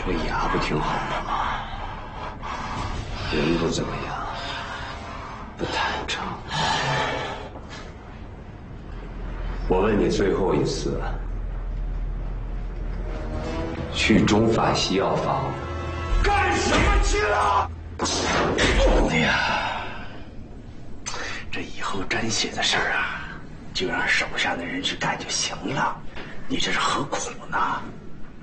这牙不挺好的吗？人不怎么样，不坦诚。我问你最后一次，去中法西药房干什么去了？ 兄弟啊，这以后沾血的事儿啊，就让手下的人去干就行了。你这是何苦呢？